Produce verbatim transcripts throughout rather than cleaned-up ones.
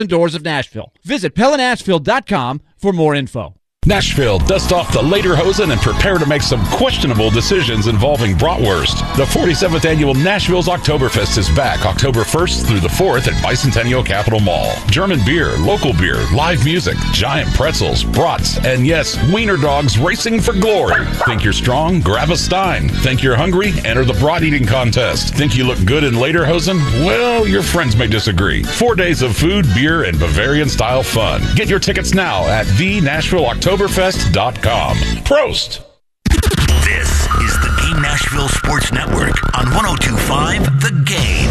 Doors of Nashville. Visit Pella Nashville dot com for more info. Nashville, dust off the lederhosen and prepare to make some questionable decisions involving bratwurst. The forty-seventh Annual Nashville's Oktoberfest is back October first through the fourth at Bicentennial Capitol Mall. German beer, local beer, live music, giant pretzels, brats, and yes, wiener dogs racing for glory. Think you're strong? Grab a Stein. Think you're hungry? Enter the brat eating contest. Think you look good in lederhosen? Well, your friends may disagree. Four days of food, beer, and Bavarian-style fun. Get your tickets now at the Nashville Oktoberfest. Oktoberfest dot com. Prost! This is the Game Nashville Sports Network on one oh two point five The Game.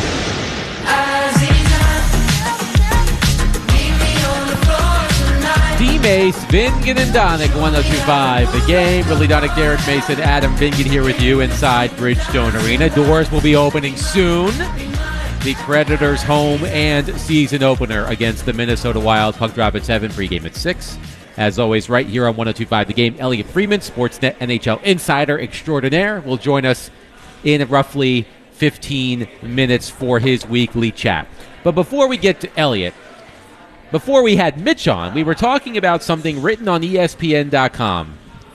D-Mace, Vingan and Donick, one oh two point five The Game. Billy Donick, Derek Mason, Adam Vingan here with you inside Bridgestone Arena. Doors will be opening soon. The Predators' home and season opener against the Minnesota Wild. Puck drop at seven, pregame at six. As always, right here on one oh two point five The Game, Elliot Freeman, Sportsnet N H L insider extraordinaire, will join us in roughly fifteen minutes for his weekly chat. But before we get to Elliot, before we had Mitch on, we were talking about something written on E S P N dot com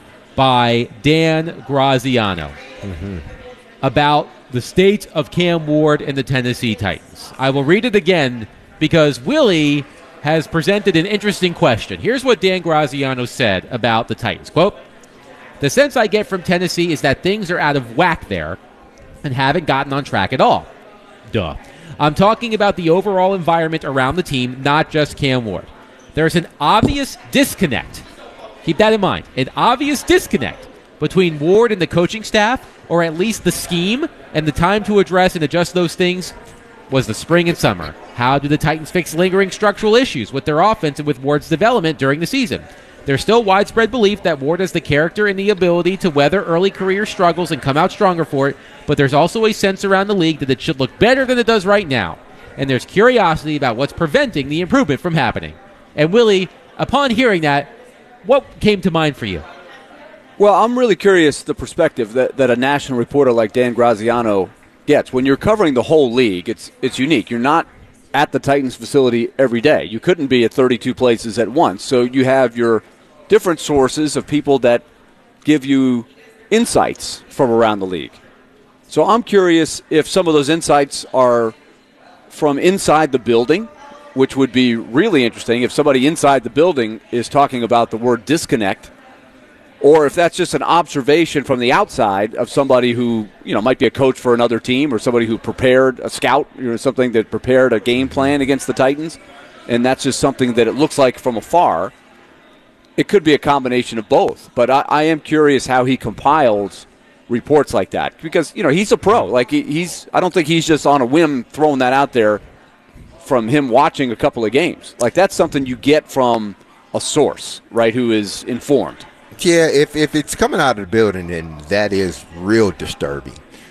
by Dan Graziano mm-hmm. about the state of Cam Ward and the Tennessee Titans. I will read it again because Willie has presented an interesting question. Here's what Dan Graziano said about the Titans. Quote, "The sense I get from Tennessee is that things are out of whack there and haven't gotten on track at all. Duh. I'm talking about the overall environment around the team, not just Cam Ward. There's an obvious disconnect. Keep that in mind. An obvious disconnect between Ward and the coaching staff, or at least the scheme, and the time to address and adjust those things was the spring and summer. How do the Titans fix lingering structural issues with their offense and with Ward's development during the season? There's still widespread belief that Ward has the character and the ability to weather early career struggles and come out stronger for it, but there's also a sense around the league that it should look better than it does right now. And there's curiosity about what's preventing the improvement from happening." And Willie, upon hearing that, what came to mind for you? Well, I'm really curious the perspective that, that a national reporter like Dan Graziano gets. When you're covering the whole league, it's it's unique. You're not at the Titans facility every day. You couldn't be at thirty-two places at once. So you have your different sources of people that give you insights from around the league. So I'm curious if some of those insights are from inside the building, which would be really interesting if somebody inside the building is talking about the word disconnect, or if that's just an observation from the outside of somebody who, you know, might be a coach for another team or somebody who prepared a scout, you know, something that prepared a game plan against the Titans, and that's just something that it looks like from afar. It could be a combination of both, but I, I am curious how he compiles reports like that because, you know, he's a pro. Like he, he's, I don't think he's just on a whim throwing that out there from him watching a couple of games. Like that's something you get from a source, right, who is informed. Yeah, if if it's coming out of the building, then that is real disturbing.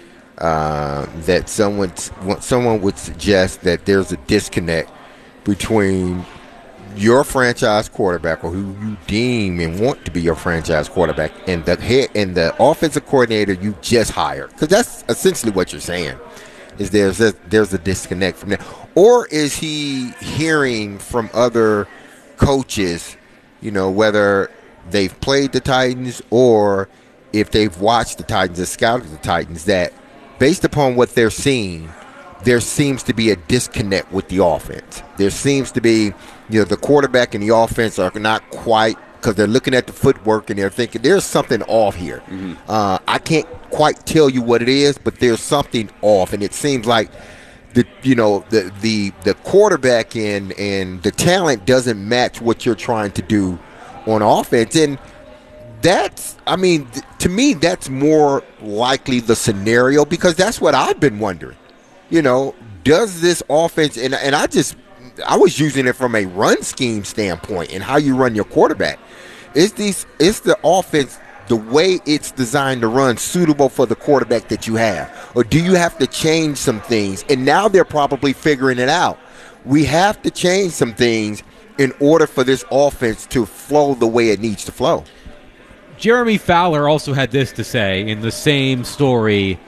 Uh, that someone someone would suggest that there's a disconnect between your franchise quarterback, or who you deem and want to be your franchise quarterback, and the head and the offensive coordinator you just hired. Because that's essentially what you're saying. Is there's a, there's a disconnect from there, or is he hearing from other coaches, you know, whether they've played the Titans or if they've watched the Titans and scouted the Titans, that based upon what they're seeing, there seems to be a disconnect with the offense. There seems to be, you know, the quarterback and the offense are not quite, because they're looking at the footwork and they're thinking there's something off here. Mm-hmm. Uh, I can't quite tell you what it is, but there's something off, and it seems like the you know the the the quarterback and and the talent doesn't match what you're trying to do on offense. And that's, I mean, th- to me, that's more likely the scenario, because that's what I've been wondering. You know, does this offense, and, and I just, I was using it from a run scheme standpoint and how you run your quarterback. Is these, is the offense, the way it's designed to run, suitable for the quarterback that you have? Or do you have to change some things? And now they're probably figuring it out. We have to change some things in order for this offense to flow the way it needs to flow. Jeremy Fowler also had this to say in the same story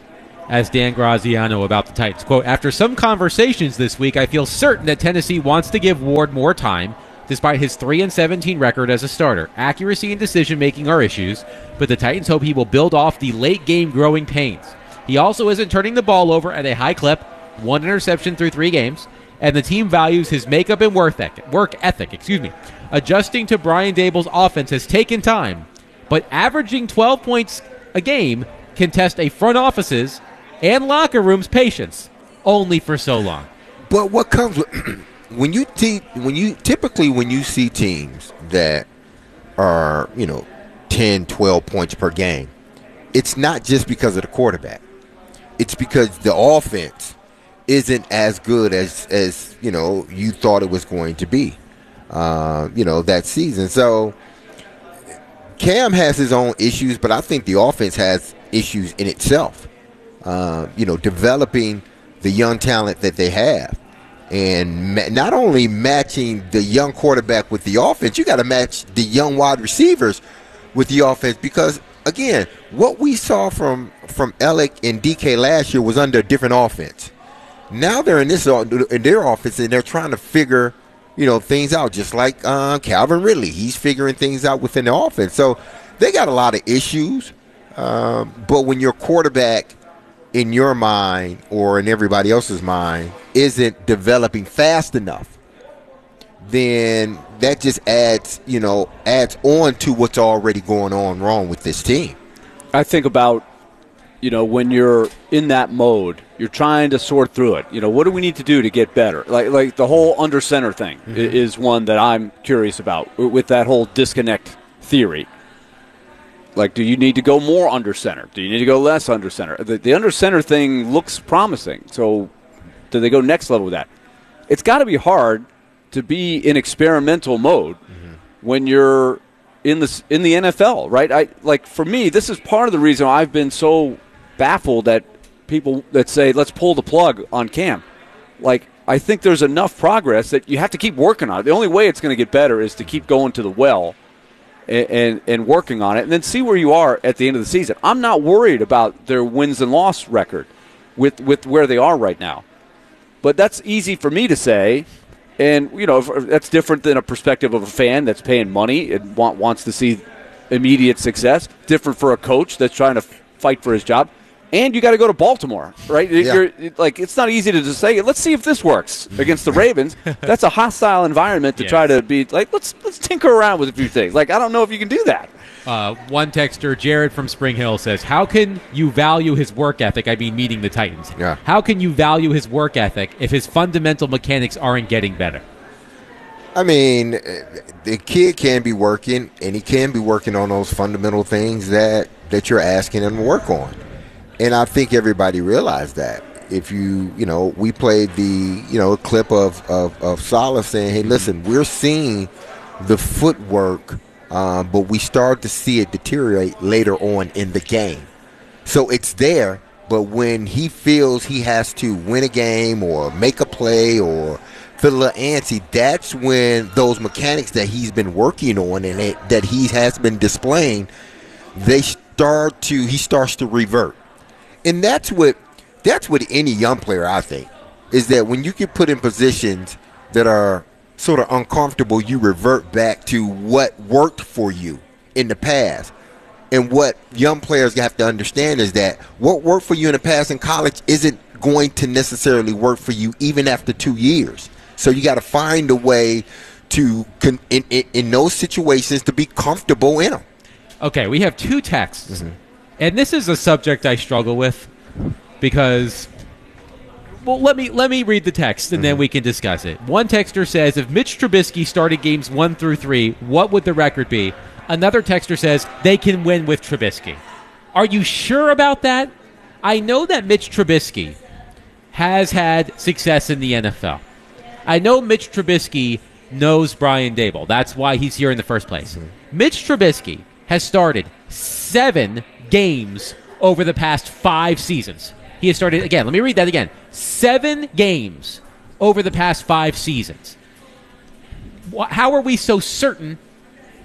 as Dan Graziano about the Titans. Quote, after some conversations this week, I feel certain that Tennessee wants to give Ward more time, despite his three and seventeen record as a starter. Accuracy and decision-making are issues, but the Titans hope he will build off the late-game growing pains. He also isn't turning the ball over at a high clip, one interception through three games, and the team values his makeup and work ethic. Work ethic, excuse me. Adjusting to Brian Daboll's offense has taken time, but averaging twelve points a game can test a front office's and locker room's patience only for so long. But what comes with when you te- when you typically when you see teams that are, you know, ten, twelve points per game, it's not just because of the quarterback. It's because the offense isn't as good as, as you know, you thought it was going to be, uh, you know, that season. So Cam has his own issues, but I think the offense has issues in itself. Uh, you know, developing the young talent that they have. And ma- not only matching the young quarterback with the offense, you got to match the young wide receivers with the offense. Because, again, what we saw from, from Alec and D K last year was under a different offense. Now they're in this in their offense, and they're trying to figure, you know, things out, just like uh, Calvin Ridley. He's figuring things out within the offense. So they got a lot of issues. Um, but when your quarterback, in your mind or in everybody else's mind, isn't developing fast enough, then that just adds, you know, adds on to what's already going on wrong with this team. I think about, you know, when you're in that mode, you're trying to sort through it. You know, what do we need to do to get better? Like, like the whole under center thing mm-hmm. is one that I'm curious about with that whole disconnect theory. Like, do you need to go more under center? Do you need to go less under center? The, the under center thing looks promising. So do they go next level with that? It's got to be hard to be in experimental mode mm-hmm. when you're in the, in the N F L, right? I like for me, this is part of the reason I've been so baffled at people that say, let's pull the plug on Cam. Like, I think there's enough progress that you have to keep working on it. The only way it's going to get better is to keep going to the well and, and, and working on it, and then see where you are at the end of the season. I'm not worried about their wins and loss record with, with where they are right now. But that's easy for me to say, and, you know, that's different than a perspective of a fan that's paying money and want, wants to see immediate success. Different for a coach that's trying to fight for his job. And you got to go to Baltimore, right? Yeah. You're, like, it's not easy to just say, let's see if this works against the Ravens. That's a hostile environment to yes. try to be like, let's let's tinker around with a few things. Like, I don't know if you can do that. Uh, one texter, Jared from Spring Hill, says, how can you value his work ethic? I mean, meeting the Titans. Yeah. How can you value his work ethic if his fundamental mechanics aren't getting better? I mean, the kid can be working, and he can be working on those fundamental things that, that you're asking him to work on. And I think everybody realized that. If you, you know, we played the, you know, clip of, of, of Saleh saying, hey, listen, we're seeing the footwork, um, but we start to see it deteriorate later on in the game. So it's there, but when he feels he has to win a game or make a play or feel a little antsy, that's when those mechanics that he's been working on and it, that he has been displaying, they start to, he starts to revert. And that's what that's what any young player, I think, is that when you get put in positions that are sort of uncomfortable, you revert back to what worked for you in the past. And what young players have to understand is that what worked for you in the past in college isn't going to necessarily work for you even after two years. So you got to find a way to, in, in, in those situations, to be comfortable in them. Okay, we have two texts. Mm-hmm. And this is a subject I struggle with because, well, let me let me read the text and mm-hmm. then we can discuss it. One texter says, if Mitch Trubisky started games one through three, what would the record be? Another texter says, they can win with Trubisky. Are you sure about that? I know that Mitch Trubisky has had success in the N F L. I know Mitch Trubisky knows Brian Daboll. That's why he's here in the first place. Mm-hmm. Mitch Trubisky has started seven games over the past five seasons. He has started, again, let me read that again. Seven games over the past five seasons. How are we so certain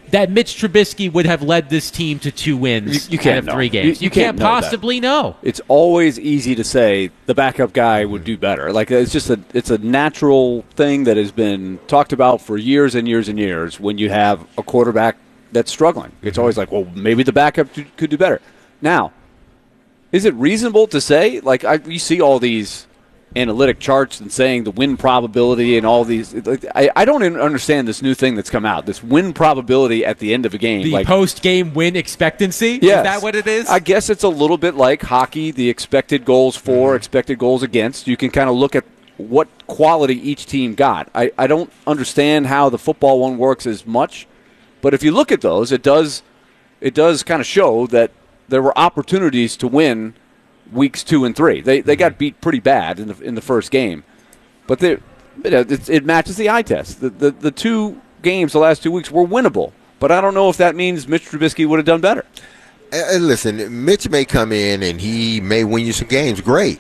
that Mitch Trubisky would have led this team to two wins You, you can't out of know. three games. You, You, you can't, can't know possibly that. know. It's always easy to say the backup guy would do better. Like it's just a it's a natural thing that has been talked about for years and years and years. When you have a quarterback that's struggling, it's always like, well, maybe the backup do, could do better. Now, is it reasonable to say, like I, you see all these analytic charts and saying the win probability and all these. Like, I, I don't even understand this new thing that's come out. This win probability at the end of a game. The like, post-game win expectancy? yes. Is that what it is? I guess it's a little bit like hockey, the expected goals for, mm-hmm. expected goals against. You can kind of look at what quality each team got. I, I don't understand how the football one works as much, but if you look at those, it does it does kind of show that there were opportunities to win weeks two and three. They they got beat pretty bad in the in the first game, but they, it, it matches the eye test. The, the the two games the last two weeks were winnable, but I don't know if that means Mitch Trubisky would have done better. Uh, listen, Mitch may come in and he may win you some games. Great.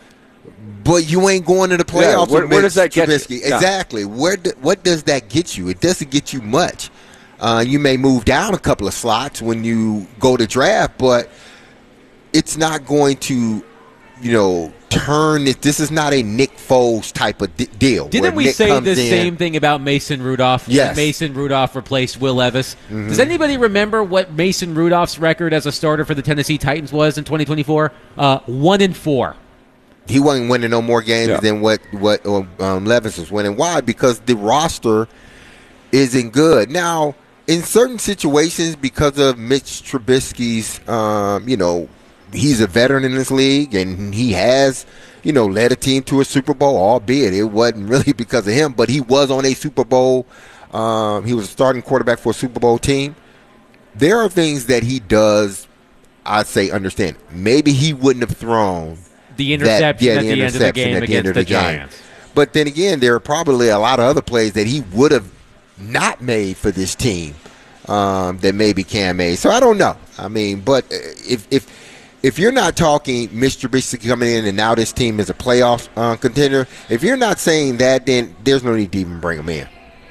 But you ain't going to the playoffs yeah, where, with where Mitch does that get Trubisky. you? Yeah. Exactly. Where do, what does that get you? It doesn't get you much. Uh, you may move down a couple of slots when you go to draft, but it's not going to, you know, turn it. This is not a Nick Foles type of d- deal. Didn't we Nick say comes the in, same thing about Mason Rudolph? Yes. Mason Rudolph replaced Will Levis. Mm-hmm. Does anybody remember what Mason Rudolph's record as a starter for the Tennessee Titans was in twenty twenty-four? Uh, one and four. He wasn't winning no more games yeah. than what what um, Levis was winning. Why? Because the roster isn't good now. In certain situations, because of Mitch Trubisky's, um, you know, he's a veteran in this league, and he has, you know, led a team to a Super Bowl, albeit it wasn't really because of him, but he was on a Super Bowl. Um, he was a starting quarterback for a Super Bowl team. There are things that he does, I'd say, understand. Maybe he wouldn't have thrown The interception that, yeah, at the the, end of the game at the end against of the, the game. Giants. But then again, there are probably a lot of other plays that he would have not made for this team um, that maybe Cam made. So I don't know. I mean, but if if if you're not talking Mister Trubisky coming in and now this team is a playoff uh, contender, if you're not saying that, then there's no need to even bring him in.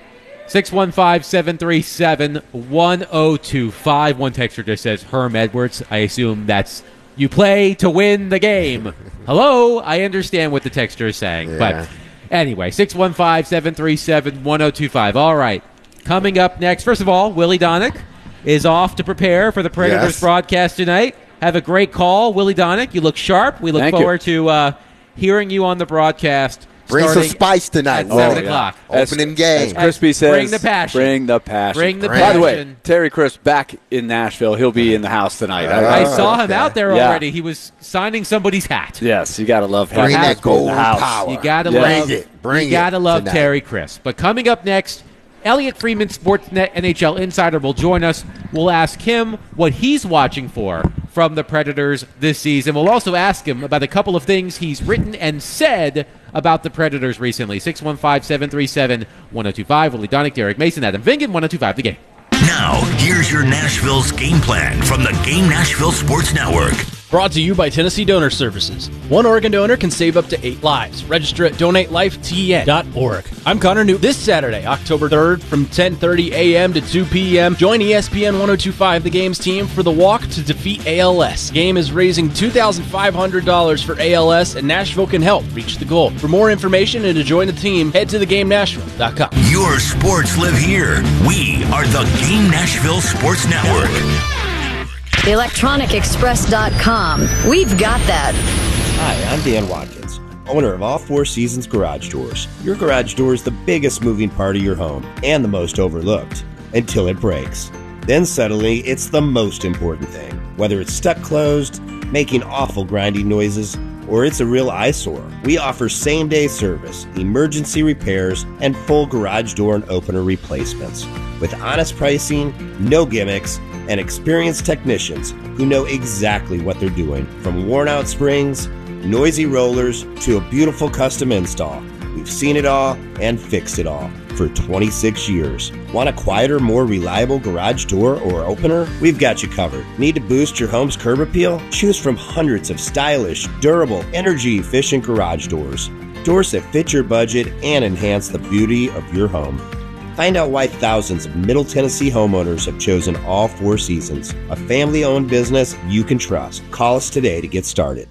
six one five, seven three seven, one oh two five. One texter just says Herm Edwards. I assume that's you play to win the game. Hello, I understand what the texter is saying. Yeah. But anyway, six one five, seven three seven, one oh two five. All right. Coming up next, first of all, Willie Donick is off to prepare for the Predators Yes. broadcast tonight. Have a great call, Willie Donick. You look sharp. We look Thank forward you. to uh, hearing you on the broadcast. Bring some starting spice tonight. at Will. seven yeah. o'clock. As- Opening game. As Crispy says, Bring the passion. Bring the passion. Bring the By the way, passion. Terry Crisp back in Nashville. He'll be in the house tonight. Uh, I Oh, saw him okay. out there Yeah. already. He was signing somebody's hat. Yes, you got to love Bring having that Hasbro in gold the house. power. You gotta Yeah. love Bring it. Bring you gotta it love tonight. Terry Crisp. But coming up next, Elliot Freeman, Sportsnet N H L insider, will join us. We'll ask him what he's watching for from the Predators this season. We'll also ask him about a couple of things he's written and said about the Predators recently. six one five, seven three seven, one oh two five. Willie Donick, Derek Mason, Adam Vingan, one oh two five, The Game. Now, here's your Nashville's game plan from the Game Nashville Sports Network. Brought to you by Tennessee Donor Services. One organ donor can save up to eight lives. Register at donate life T N dot org. I'm Connor Newt. This Saturday, October third, from ten thirty a.m. to two p.m., join E S P N one oh two five, The Game's team, for the Walk to Defeat A L S. The Game is raising two thousand five hundred dollars for A L S, and Nashville can help reach the goal. For more information and to join the team, head to the game nashville dot com. Your sports live here. We are the Game Nashville Sports Network. electronic express dot com. We've got that. Hi, I'm Dan Watkins, owner of All Four Seasons Garage Doors. Your garage door is the biggest moving part of your home and the most overlooked until it breaks. Then suddenly, it's the most important thing. Whether it's stuck closed, making awful grinding noises, or it's a real eyesore, we offer same-day service, emergency repairs, and full garage door and opener replacements. With honest pricing, no gimmicks, and experienced technicians who know exactly what they're doing. From worn-out springs, noisy rollers, to a beautiful custom install, we've seen it all and fixed it all for twenty-six years. Want a quieter, more reliable garage door or opener? We've got you covered. Need to boost your home's curb appeal? Choose from hundreds of stylish, durable, energy-efficient garage doors. Doors that fit your budget and enhance the beauty of your home. Find out why thousands of Middle Tennessee homeowners have chosen All Four Seasons, a family-owned business you can trust. Call us today to get started.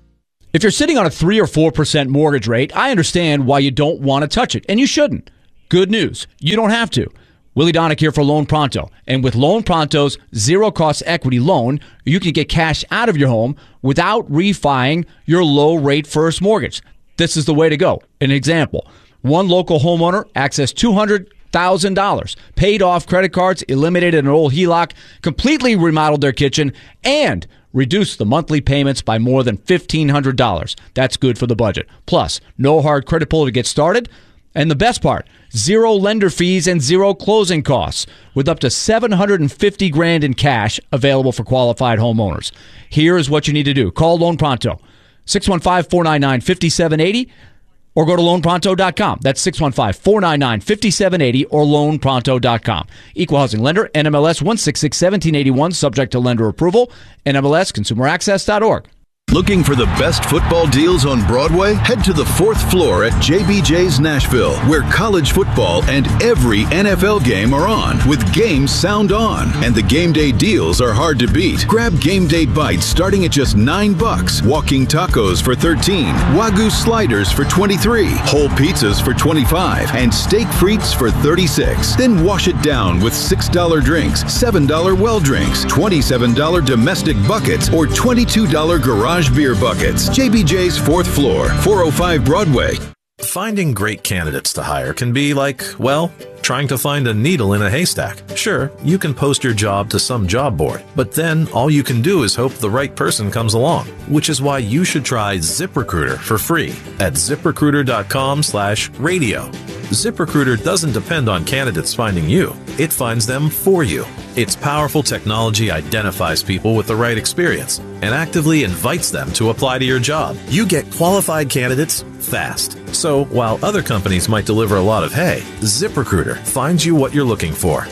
If you're sitting on a three or four percent mortgage rate, I understand why you don't want to touch it, and you shouldn't. Good news, you don't have to. Willie Donick here for Loan Pronto. And with Loan Pronto's zero-cost equity loan, you can get cash out of your home without refining your low-rate first mortgage. This is the way to go. An example, one local homeowner accessed two hundred thousand dollars, paid off credit cards, eliminated an old H E L O C, completely remodeled their kitchen, and reduced the monthly payments by more than fifteen hundred dollars. That's good for the budget. Plus, no hard credit pull to get started. And the best part, zero lender fees and zero closing costs, with up to seven hundred fifty grand in cash available for qualified homeowners. Here is what you need to do. Call Loan Pronto, six one five, four nine nine, five seven eight zero, or go to loan pronto dot com. That's six one five, four nine nine, five seven eight zero or loan pronto dot com. Equal housing lender, N M L S one six six, one seven eight one, subject to lender approval, N M L S consumer access dot org. Looking for the best football deals on Broadway? Head to the fourth floor at J B J's Nashville, where college football and every N F L game are on, with games sound on. And the game day deals are hard to beat. Grab game day bites starting at just nine bucks, walking tacos for thirteen, Wagyu sliders for twenty-three, whole pizzas for twenty-five, and steak frites for thirty-six. Then wash it down with six dollar drinks, seven dollar well drinks, twenty-seven dollar domestic buckets, or twenty-two dollar garage beer buckets. J B J's fourth floor, four oh five Broadway. Finding great candidates to hire can be like, well, trying to find a needle in a haystack. Sure, you can post your job to some job board, but then all you can do is hope the right person comes along, which is why you should try ZipRecruiter for free at ziprecruiter dot com slash radio. ZipRecruiter doesn't depend on candidates finding you. It finds them for you. Its powerful technology identifies people with the right experience and actively invites them to apply to your job. You get qualified candidates fast. So while other companies might deliver a lot of hay, ZipRecruiter finds you what you're looking for.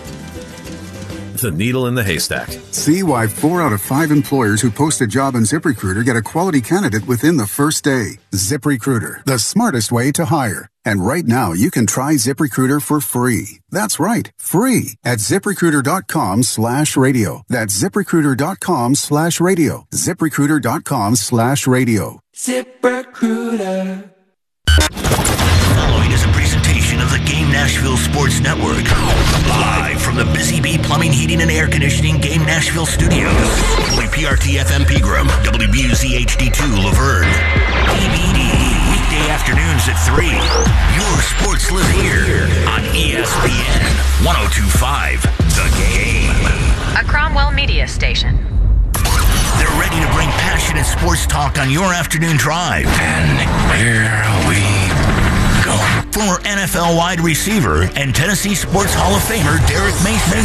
The needle in the haystack. See why four out of five employers who post a job on ZipRecruiter get a quality candidate within the first day. ZipRecruiter, the smartest way to hire. And right now, you can try ZipRecruiter for free. That's right, free at ziprecruiter dot com slash radio. That's ziprecruiter dot com slash radio. ziprecruiter dot com slash radio. ZipRecruiter. Following is a presentation of the Game Nashville Sports Network. Live from the Busy Bee Plumbing, Heating, and Air Conditioning Game Nashville Studios. W P R T F M Pegram, W B U Z H D two Laverne. D V D, weekday afternoons at three. Your sports live here on E S P N one oh two point five The Game. A Cromwell Media Station. They're ready to bring passionate sports talk on your afternoon drive. And here we go. Former N F L wide receiver and Tennessee Sports Hall of Famer Derek Mason.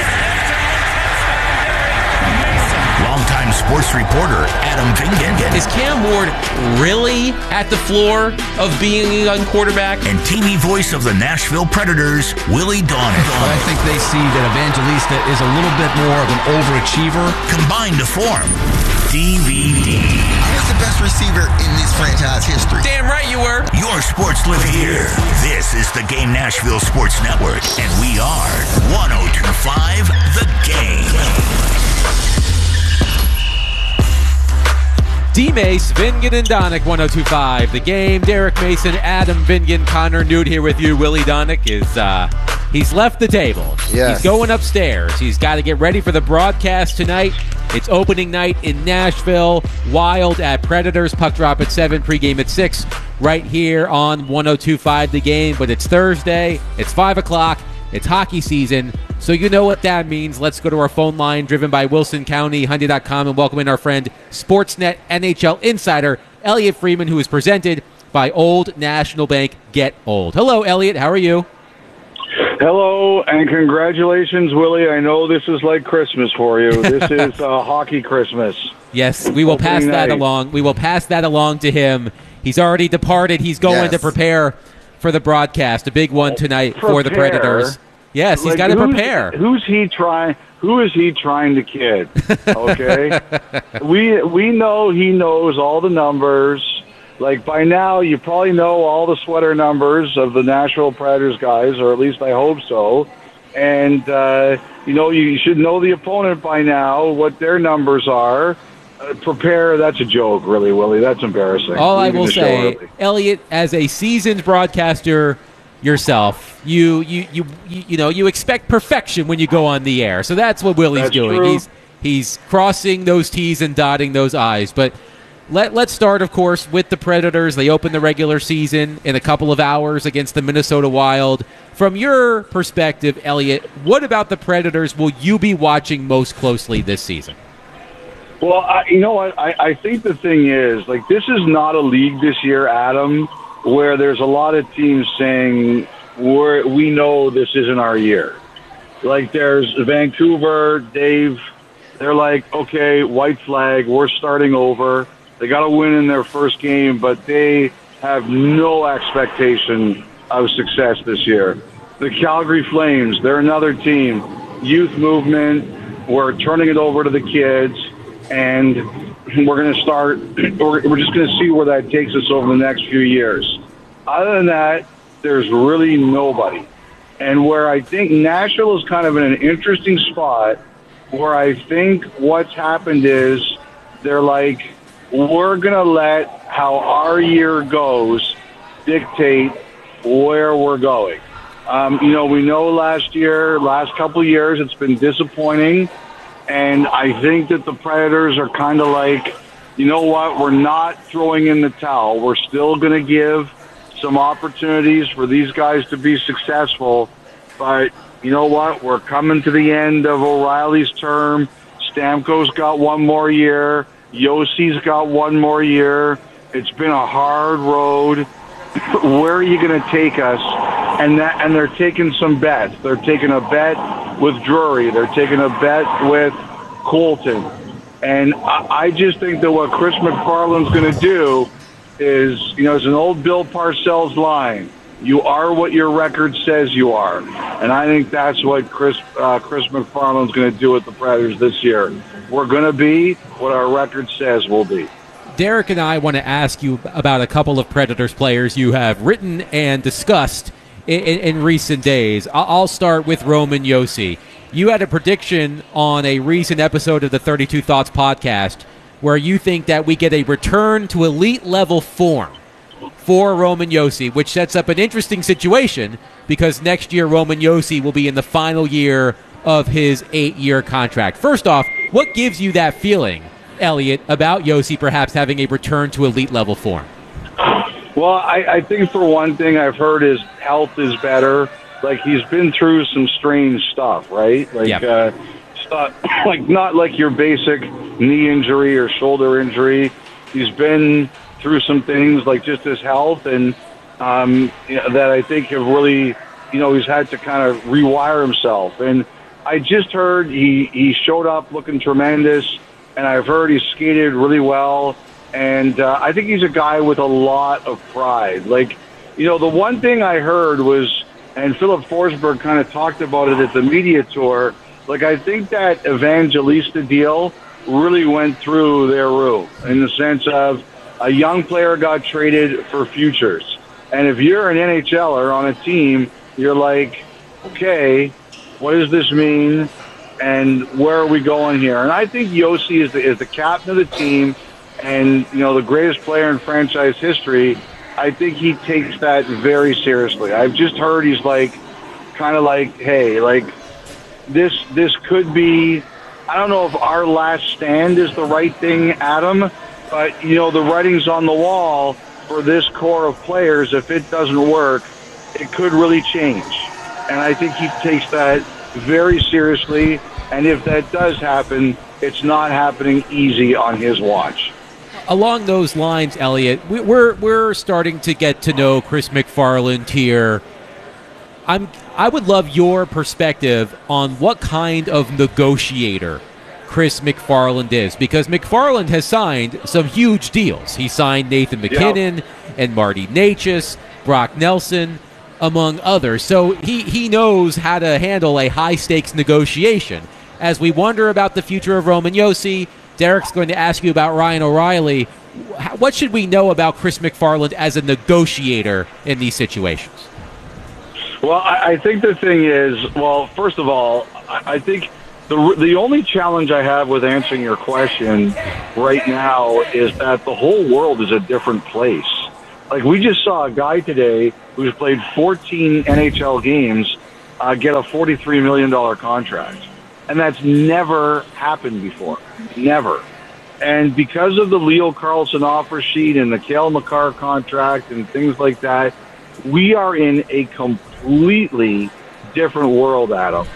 Longtime sports reporter Adam Vingan. Is Cam Ward really at the floor of being a young quarterback? And teamy voice of the Nashville Predators, Willie Donick. But I think they see that Evangelista is a little bit more of an overachiever. Combined to form D V D. I was the best receiver in this franchise history. Damn right you were. Your sports live here. This is the Game Nashville Sports Network, and we are one oh two point five The Game. D-Mace, Vingan, and Donick, one oh two point five The Game. Derek Mason, Adam Vingan, Connor Newt here with you. Willie Donick is, uh, he's left the table. Yes. He's going upstairs. He's got to get ready for the broadcast tonight. It's opening night in Nashville. Wild at Predators. Puck drop at seven, pregame at six. Right here on one oh two point five The Game. But it's Thursday. It's five o'clock. It's hockey season. So you know what that means. Let's go to our phone line driven by Wilson County, Hyundai dot com, and welcome in our friend, Sportsnet N H L insider, Elliot Freeman, who is presented by Old National Bank. Get Old. Hello, Elliot. How are you? Hello, and congratulations, Willie. I know this is like Christmas for you. This is uh, hockey Christmas. Yes, we will pass that along. We will pass that along to him. He's already departed. He's going yes. to prepare for the broadcast, a big one tonight prepare. for the Predators. Yes, he's like, got to who's, prepare. Who's he trying? Who is he trying to kid? Okay, we we know he knows all the numbers. Like, by now, you probably know all the sweater numbers of the Nashville Predators guys, or at least I hope so. And, uh, you know, you should know the opponent by now, what their numbers are. Uh, prepare. That's a joke, really, Willie. That's embarrassing. All I Leaving will the show say, early. Elliot, as a seasoned broadcaster yourself, you you, you you you know you expect perfection when you go on the air. So that's what Willie's That's doing. true. He's he's crossing those T's and dotting those I's. But let let's start, of course, with the Predators. They open the regular season in a couple of hours against the Minnesota Wild. From your perspective, Elliot, what about the Predators will you be watching most closely this season? Well, I, you know what? I, I think the thing is, like, this is not a league this year, Adam, where there's a lot of teams saying, We're, we know this isn't our year. Like, there's Vancouver, Dave, they're like, okay, white flag, we're starting over. They got to win in their first game, but they have no expectation of success this year. The Calgary Flames, they're another team. Youth movement, we're turning it over to the kids, and we're going to start, we're, we're just going to see where that takes us over the next few years. Other than that, there's really nobody. And where I think Nashville is kind of in an interesting spot, where I think what's happened is they're like, we're going to let how our year goes dictate where we're going. Um, you know, we know last year, last couple of years, it's been disappointing. And I think that the Predators are kind of like, you know what, we're not throwing in the towel. We're still going to give some opportunities for these guys to be successful. But you know what, we're coming to the end of O'Reilly's term. Stamkos got one more year. Yossi's got one more year. It's been a hard road. Where are you going to take us? And that, and they're taking some bets. They're taking a bet with Drury. They're taking a bet with Colton. And I, I just think that what Chris McFarland's going to do is, you know, it's an old Bill Parcells line. You are what your record says you are. And I think that's what Chris uh, Chris McFarland's going to do with the Predators this year. We're going to be what our record says we'll be. Derek and I want to ask you about a couple of Predators players you have written and discussed in, in, in recent days. I'll, I'll start with Roman Josi. You had a prediction on a recent episode of the thirty-two Thoughts podcast where you think that we get a return to elite-level form for Roman Josi, which sets up an interesting situation because next year Roman Josi will be in the final year of his eight-year contract. First off, what gives you that feeling, Elliot, about Josi perhaps having a return to elite-level form? Well, I, I think for one thing I've heard his health is better. Like, he's been through some strange stuff, right? Like, Yep. uh, stuff, like not like your basic knee injury or shoulder injury. He's been through some things like just his health and um, you know, that I think have really, you know, he's had to kind of rewire himself. And I just heard he, he showed up looking tremendous, and I've heard he skated really well. And uh, I think he's a guy with a lot of pride. Like, you know, the one thing I heard was, and Philip Forsberg kind of talked about it at the media tour, like, I think that Evangelista deal really went through their room in the sense of a young player got traded for futures. And if you're an N H L er on a team, you're like, okay, what does this mean? And where are we going here? And I think Josi is the, is the captain of the team and, you know, the greatest player in franchise history. I think he takes that very seriously. I've just heard he's like, kind of like, hey, like, this this could be, I don't know if our last stand is the right thing, Adam, but, you know, the writing's on the wall for this core of players. If it doesn't work, it could really change. And I think he takes that very seriously. And if that does happen, it's not happening easy on his watch. Along those lines, Elliot, we- we're we're starting to get to know Chris McFarland here. I'm I would love your perspective on what kind of negotiator Chris McFarland is, because McFarland has signed some huge deals. He signed Nathan McKinnon Yeah. and Marty Necas, Brock Nelson, among others. So he, he knows how to handle a high-stakes negotiation. As we wonder about the future of Roman Josi, Derek's going to ask you about Ryan O'Reilly. what should we know about Chris McFarland as a negotiator in these situations? Well, I, I think the thing is, well, first of all, I, I think the the only challenge I have with answering your question right now is that the whole world is a different place. Like, we just saw a guy today who's played fourteen N H L games uh, get a forty-three million dollars contract. And that's never happened before. Never. And because of the Leo Carlsson offer sheet and the Cale Makar contract and things like that, we are in a completely different world, Adam.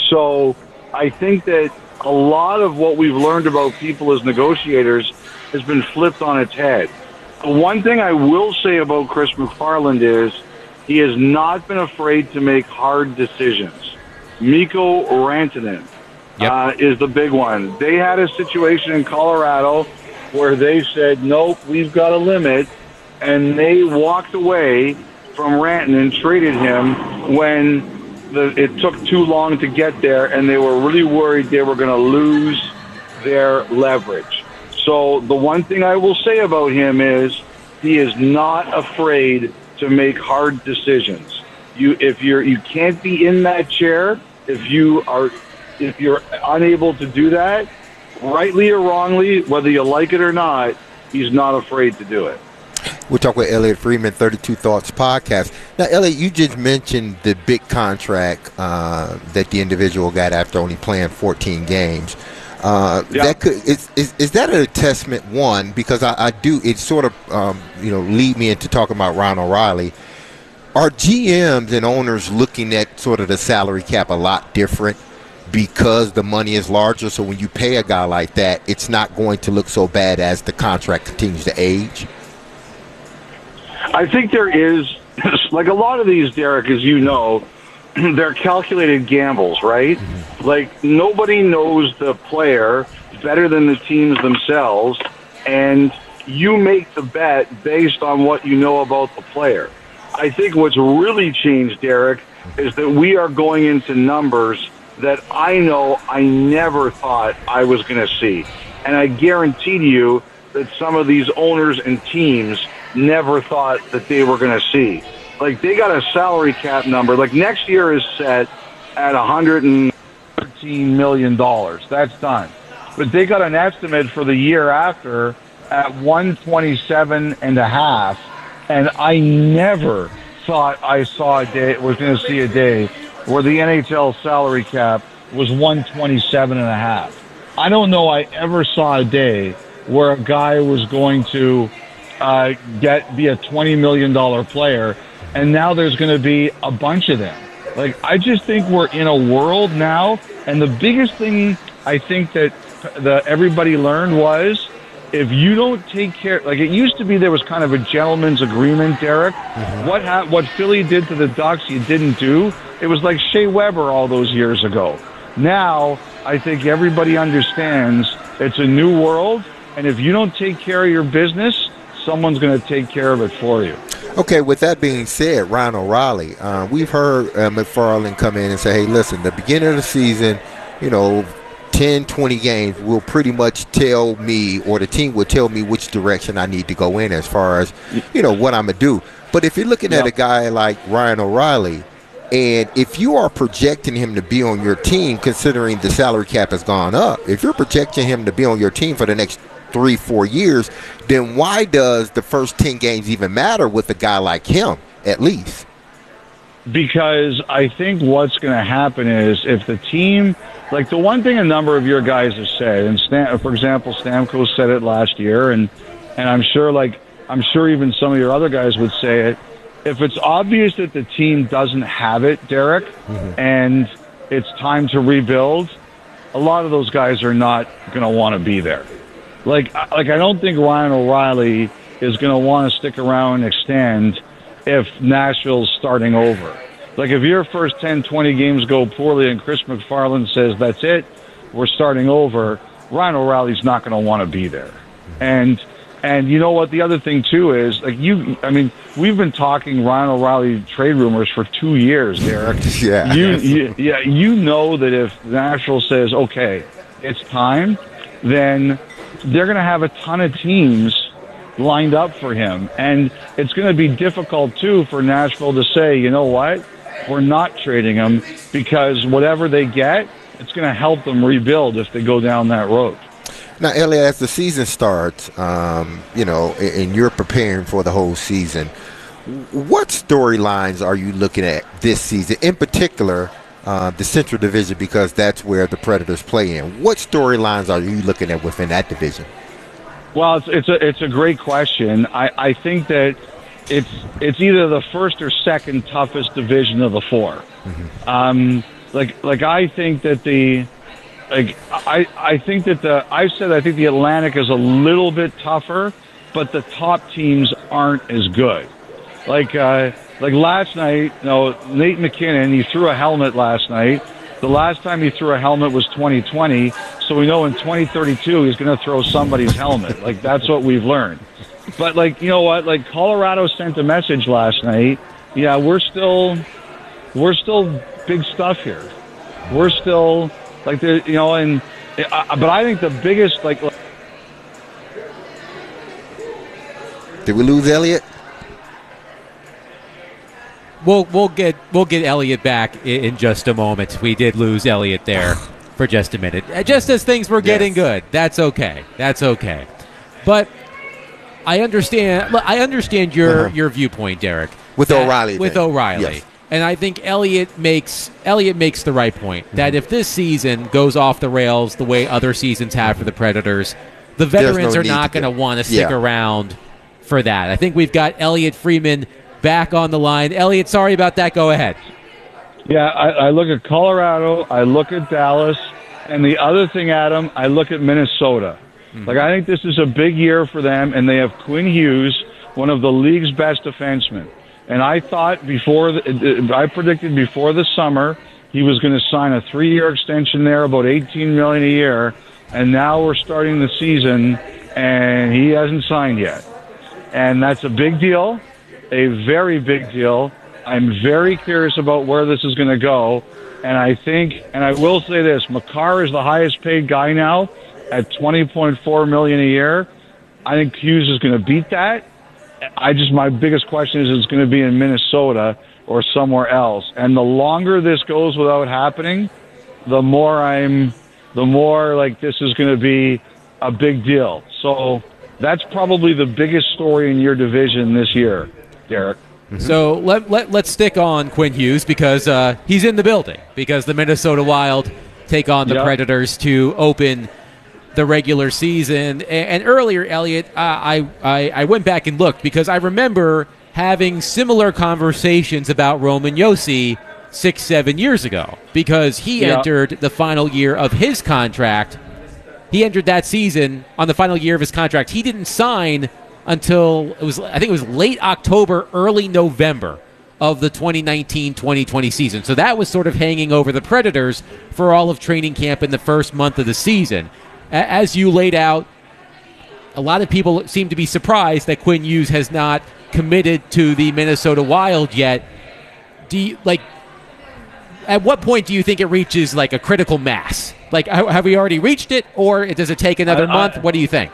So I think that a lot of what we've learned about people as negotiators has been flipped on its head. The one thing I will say about Chris McFarland is he has not been afraid to make hard decisions. Mikko Rantanen yep. uh, is the big one. They had a situation in Colorado where they said, nope, we've got a limit, and they walked away from Rantanen, traded him when the, it took too long to get there, and they were really worried they were going to lose their leverage. So the one thing I will say about him is he is not afraid to make hard decisions. You, if you're, you can't be in that chair. If you are, if you're unable to do that, rightly or wrongly, whether you like it or not, he's not afraid to do it. We'll talk with Elliot Friedman, thirty-two Thoughts podcast. Now, Elliot, you just mentioned the big contract uh, that the individual got after only playing fourteen games. Uh, yeah. That could is, is is that a testament? One, because I, I do it sort of um, you know lead me into talking about Ryan O'Reilly. Are G Ms and owners looking at sort of the salary cap a lot different because the money is larger? So when you pay a guy like that, it's not going to look so bad as the contract continues to age. I think there is, like a lot of these, Derek, as you know, they're calculated gambles, right? Mm-hmm. Like, nobody knows the player better than the teams themselves, and you make the bet based on what you know about the player. I think what's really changed, Derek, is that we are going into numbers that I know I never thought I was going to see. And I guarantee to you that some of these owners and teams never thought that they were going to see. Like, they got a salary cap number. Like, next year is set at one hundred thirteen million dollars. That's done. But they got an estimate for the year after at one twenty-seven and a half. And I never thought I saw a day, was going to see a day where the N H L salary cap was one twenty-seven and a half. I don't know I ever saw a day where a guy was going to uh, get be a twenty million dollars player, and now there's going to be a bunch of them. Like, I just think we're in a world now, and the biggest thing I think that the, everybody learned was, if you don't take care, like it used to be, there was kind of a gentleman's agreement, Derek. Mm-hmm. What ha- what Philly did to the Ducks, you didn't do. It was like Shea Weber all those years ago. Now, I think everybody understands it's a new world, and if you don't take care of your business, someone's going to take care of it for you. Okay, with that being said, Ryan O'Reilly, uh, we've heard uh, McFarland come in and say, hey, listen, the beginning of the season, you know, ten, twenty games will pretty much tell me, or the team will tell me which direction I need to go in as far as, you know, what I'm going to do. But if you're looking yep. at a guy like Ryan O'Reilly, and if you are projecting him to be on your team, considering the salary cap has gone up, if you're projecting him to be on your team for the next three, four years, then why does the first ten games even matter with a guy like him, at least? Because I think what's going to happen is if the team, like the one thing a number of your guys have said, and Stam, for example, Stamkos said it last year, and and I'm sure, like I'm sure even some of your other guys would say it. If it's obvious that the team doesn't have it, Derek, mm-hmm. and it's time to rebuild, a lot of those guys are not going to want to be there. Like, like I don't think Ryan O'Reilly is going to want to stick around and extend if Nashville's starting over. Like, if your first ten, twenty games go poorly and Chris McFarland says, that's it, we're starting over, Ryan O'Reilly's not going to want to be there. And and you know what? The other thing, too, is, like, you, I mean, we've been talking Ryan O'Reilly trade rumors for two years, Derek. yeah. You, you, yeah, you know that if Nashville says, okay, it's time, then they're going to have a ton of teams lined up for him. And it's going to be difficult, too, for Nashville to say, you know what, we're not trading him, because whatever they get, it's going to help them rebuild if they go down that road. Now, Elliot, as the season starts, um, you know, and you're preparing for the whole season, what storylines are you looking at this season, in particular, uh, the Central Division, because that's where the Predators play in? What storylines are you looking at within that division? Well, it's it's a it's a great question. I, I think that it's it's either the first or second toughest division of the four. Mm-hmm. Um, like like I think that the like I I think that the I've said I think the Atlantic is a little bit tougher, but the top teams aren't as good. Like uh, like last night, you know, Nate McKinnon, he threw a helmet last night. The last time he threw a helmet was twenty twenty, so we know in twenty thirty-two he's going to throw somebody's helmet. Like, that's what we've learned. But, like, you know what? Like, Colorado sent a message last night. Yeah, we're still, we're still big stuff here. We're still, like, the, you know, and, uh, but I think the biggest, like. Did we lose Elliot? We'll we'll get we'll get Elliot back in, in just a moment. We did lose Elliot there for just a minute, just as things were getting yes. good. That's okay. That's okay. But I understand. I understand your uh-huh. your viewpoint, Derek. With that, O'Reilly. With then. O'Reilly. Yes. And I think Elliot makes Elliot makes the right point mm-hmm. that if this season goes off the rails the way other seasons have for the Predators, the veterans no are not going to want to stick yeah. around for that. I think we've got Elliot Friedman back on the line. Elliot, sorry about that. Go ahead. Yeah, I, I look at Colorado, I look at Dallas, and the other thing, Adam, I look at Minnesota. Mm-hmm. Like, I think this is a big year for them, and they have Quinn Hughes, one of the league's best defensemen. And I thought before, the, I predicted before the summer he was going to sign a three-year extension there, about eighteen million dollars a year, and now we're starting the season, and he hasn't signed yet. And that's a big deal. A very big deal. I'm very curious about where this is going to go. And I think, and I will say this, Makar is the highest paid guy now at twenty point four million dollars a year. I think Hughes is going to beat that. I just, my biggest question is, it's going to be in Minnesota or somewhere else. And the longer this goes without happening, the more I'm, the more like this is going to be a big deal. So that's probably the biggest story in your division this year, Derek. Mm-hmm. So let, let, let's stick on Quinn Hughes because uh, he's in the building, because the Minnesota Wild take on the yep. Predators to open the regular season. And, and earlier, Elliot, uh, I, I, I went back and looked because I remember having similar conversations about Roman Josi six, seven years ago because he yep. entered the final year of his contract. He entered that season on the final year of his contract. He didn't sign until it was, I think it was late October, early November of the twenty nineteen twenty twenty season. So that was sort of hanging over the Predators for all of training camp in the first month of the season. As you laid out, a lot of people seem to be surprised that Quinn Hughes has not committed to the Minnesota Wild yet. Do you, like, at what point do you think it reaches like a critical mass? Like, have we already reached it, or does it take another I, month? I, what do you think?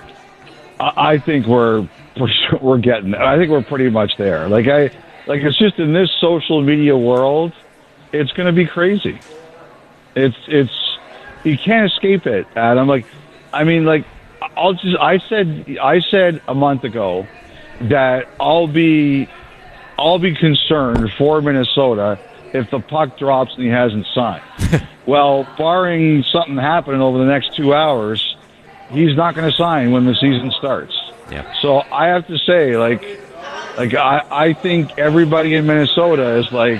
I think we're we're getting there. I think we're pretty much there. Like I, like it's just in this social media world, it's going to be crazy. It's it's you can't escape it, Adam. Like, I mean, like I'll just I said I said a month ago that I'll be I'll be concerned for Minnesota if the puck drops and he hasn't signed. Well, barring something happening over the next two hours, he's not going to sign when the season starts. Yeah. So I have to say, like, like I, I think everybody in Minnesota is like,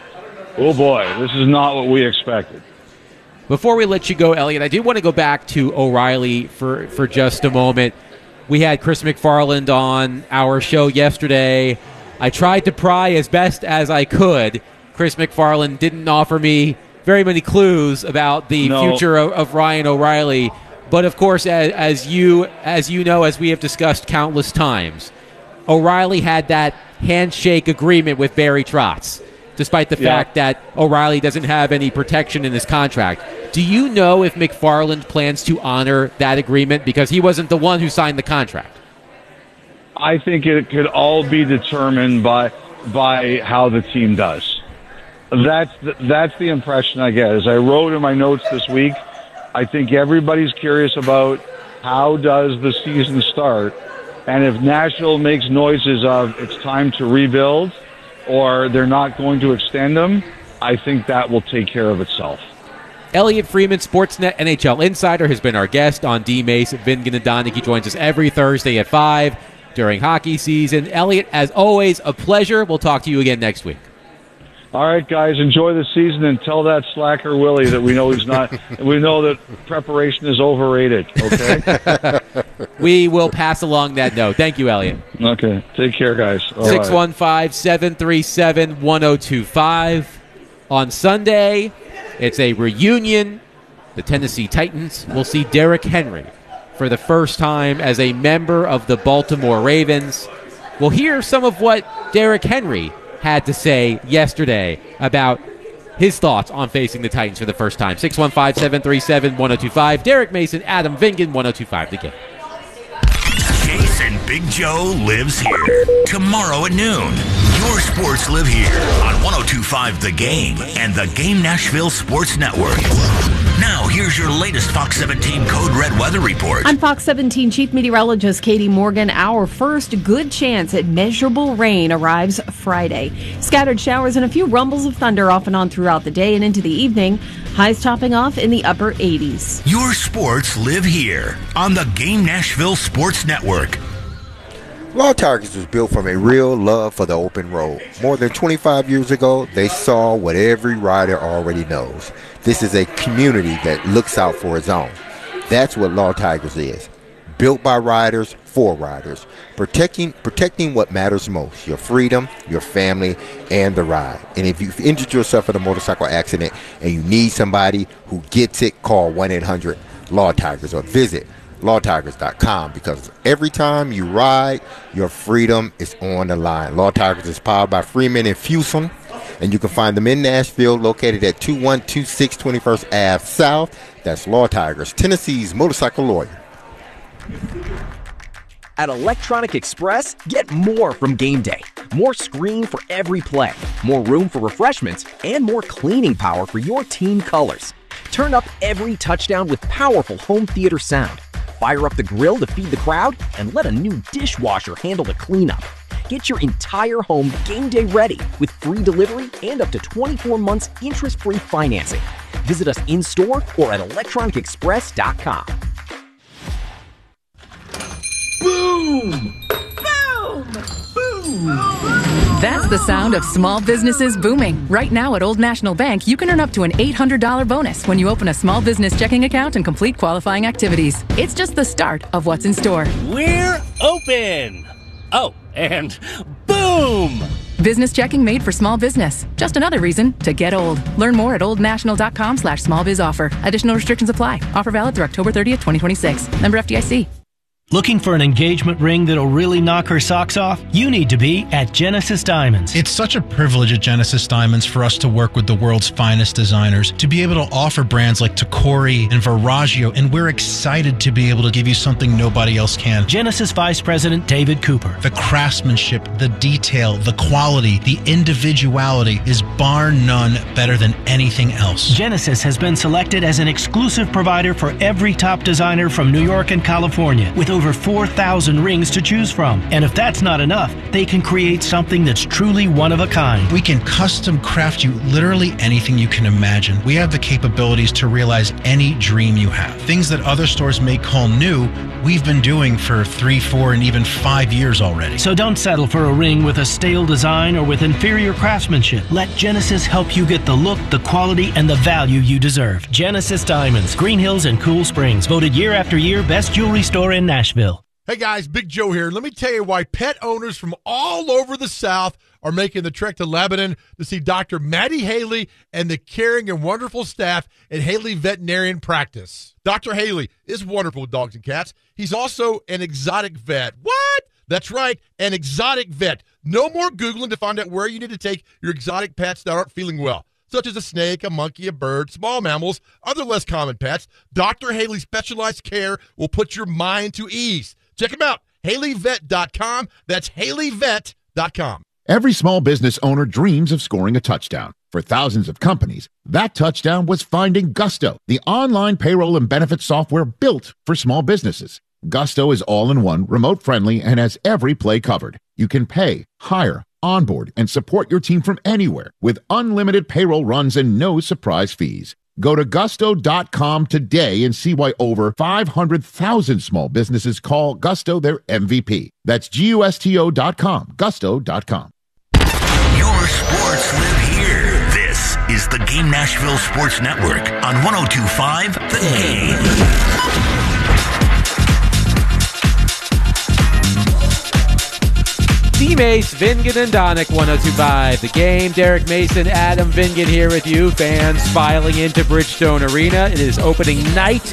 oh boy, this is not what we expected. Before we let you go, Elliot, I do want to go back to O'Reilly for, for just a moment. We had Chris McFarland on our show yesterday. I tried to pry as best as I could. Chris McFarland didn't offer me very many clues about the no. future of, of Ryan O'Reilly. But, of course, as, as you as you know, as we have discussed countless times, O'Reilly had that handshake agreement with Barry Trotz, despite the yeah. fact that O'Reilly doesn't have any protection in his contract. Do you know if McFarland plans to honor that agreement? Because he wasn't the one who signed the contract. I think it could all be determined by by how the team does. That's the, that's the impression I get. As I wrote in my notes this week, I think everybody's curious about how does the season start, and if Nashville makes noises of it's time to rebuild or they're not going to extend them, I think that will take care of itself. Elliot Freeman, Sportsnet N H L Insider, has been our guest on D-Mace. Vin Gnadanic, he joins us every Thursday at five during hockey season. Elliot, as always, a pleasure. We'll talk to you again next week. All right, guys, enjoy the season and tell that slacker Willie that we know he's not. We know that preparation is overrated. Okay. We will pass along that note. Thank you, Elliot. Okay, take care, guys. six one five, seven three seven, one zero two five. On Sunday, it's a reunion. The Tennessee Titans will see Derrick Henry for the first time as a member of the Baltimore Ravens. We'll hear some of what Derrick Henry had to say yesterday about his thoughts on facing the Titans for the first time. six one five, seven three seven, one zero two five. Derek Mason, Adam Vingan, one zero two five The Game. Jason Big Joe lives here. Tomorrow at noon. Your sports live here on one oh two point five The Game and the Game Nashville Sports Network. Now, here's your latest Fox seventeen Code Red weather report. I'm Fox seventeen Chief Meteorologist Katie Morgan. Our first good chance at measurable rain arrives Friday. Scattered showers and a few rumbles of thunder off and on throughout the day and into the evening. Highs topping off in the upper eighties. Your sports live here on the Game Nashville Sports Network. Law Tigers was built from a real love for the open road. More than twenty-five years ago, they saw what every rider already knows. This is a community that looks out for its own. That's what Law Tigers is. Built by riders, for riders. Protecting protecting what matters most, your freedom, your family, and the ride. And if you've injured yourself in a motorcycle accident and you need somebody who gets it, call one eight hundred Law Tigers or visit law tigers dot com, because every time you ride, your freedom is on the line. Law Tigers is powered by Freeman and Fuson, and you can find them in Nashville, located at two one two six twenty-first Avenue South. That's Law Tigers, Tennessee's motorcycle lawyer. At Electronic Express, get more from game day. More screen for every play, more room for refreshments, and more cleaning power for your team colors. Turn up every touchdown with powerful home theater sound. Fire up the grill to feed the crowd, and let a new dishwasher handle the cleanup. Get your entire home game day ready with free delivery and up to twenty-four months interest-free financing. Visit us in-store or at electronic express dot com. Boom! Boom! Boom! That's the sound of small businesses booming. Right now at Old National Bank, you can earn up to an eight hundred dollars bonus when you open a small business checking account and complete qualifying activities. It's just the start of what's in store. We're open! Oh, and boom! Business checking made for small business. Just another reason to get old. Learn more at oldnational.com slash small biz offer. Additional restrictions apply. Offer valid through October thirtieth, twenty twenty-six. Member F D I C. Looking for an engagement ring that'll really knock her socks off? You need to be at Genesis Diamonds. It's such a privilege at Genesis Diamonds for us to work with the world's finest designers, to be able to offer brands like Tacori and Verragio, and we're excited to be able to give you something nobody else can. Genesis Vice President David Cooper. The craftsmanship, the detail, the quality, the individuality is bar none better than anything else. Genesis has been selected as an exclusive provider for every top designer from New York and California, with over four thousand rings to choose from. And if that's not enough, they can create something that's truly one of a kind. We can custom craft you literally anything you can imagine. We have the capabilities to realize any dream you have. Things that other stores may call new, we've been doing for three, four, and even five years already. So don't settle for a ring with a stale design or with inferior craftsmanship. Let Genesis help you get the look, the quality, and the value you deserve. Genesis Diamonds, Green Hills and Cool Springs, voted year after year best jewelry store in Nashville. Hey guys, Big Joe here. Let me tell you why pet owners from all over the South are making the trek to Lebanon to see Doctor Maddie Haley and the caring and wonderful staff at Haley Veterinarian Practice. Doctor Haley is wonderful with dogs and cats. He's also an exotic vet. What? That's right, an exotic vet. No more Googling to find out where you need to take your exotic pets that aren't feeling well, such as a snake, a monkey, a bird, small mammals, other less common pets. Doctor Haley's specialized care will put your mind to ease. Check him out, Haley Vet dot com. That's Haley Vet dot com. Every small business owner dreams of scoring a touchdown. For thousands of companies, that touchdown was finding Gusto, the online payroll and benefits software built for small businesses. Gusto is all-in-one, remote-friendly, and has every play covered. You can pay, hire, onboard, and support your team from anywhere with unlimited payroll runs and no surprise fees. Go to gusto dot com today and see why over five hundred thousand small businesses call Gusto their M V P. That's G U S T O dot com, gusto dot com. Your sports live here. This is the Game Nashville Sports Network on one oh two point five The Game. Mace, Vingan, and Donick, one oh two point five The Game. Derek Mason, Adam Vingan here with you. Fans filing into Bridgestone Arena. It is opening night